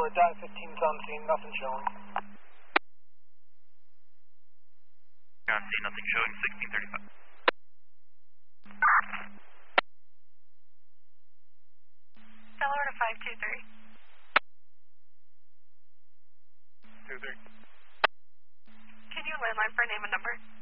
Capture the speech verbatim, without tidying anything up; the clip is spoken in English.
Stellar, dot fifteen's on scene, nothing showing. On scene, nothing showing, sixteen thirty-five. Stellar to five two three. two three. Can you landline for name and number?